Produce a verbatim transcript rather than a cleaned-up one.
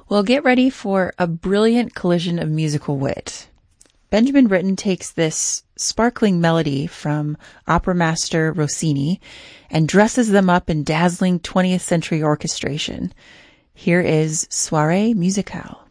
Well, get ready for a brilliant collision of musical wit. Benjamin Britten takes this sparkling melody from opera master Rossini and dresses them up in dazzling twentieth century orchestration. Here is Soirée Musicale.